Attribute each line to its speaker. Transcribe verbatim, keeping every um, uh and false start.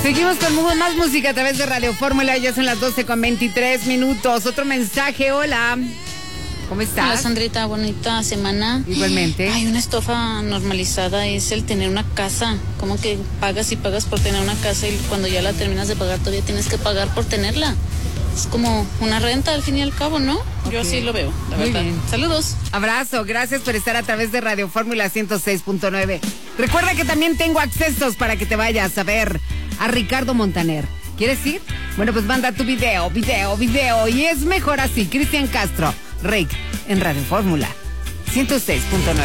Speaker 1: Seguimos con más música a través de Radio Fórmula. Ya son las doce con veintitrés minutos. Otro mensaje, hola. ¿Cómo estás?
Speaker 2: Hola, Sandrita, bonita semana.
Speaker 1: Igualmente.
Speaker 2: Hay una estofa normalizada, es el tener una casa. Como que pagas y pagas por tener una casa y cuando ya la terminas de pagar todavía tienes que pagar por tenerla. Es como una renta al fin y al cabo, ¿no? Okay. Yo así lo veo, la
Speaker 1: Muy
Speaker 2: verdad.
Speaker 1: Bien.
Speaker 2: Saludos.
Speaker 1: Abrazo, gracias por estar a través de Radio Fórmula ciento seis punto nueve. Recuerda que también tengo accesos para que te vayas a ver a Ricardo Montaner. ¿Quieres ir? Bueno, pues manda tu video, video, video. Y es mejor así. Cristian Castro, Rick, en Radio Fórmula ciento seis punto nueve.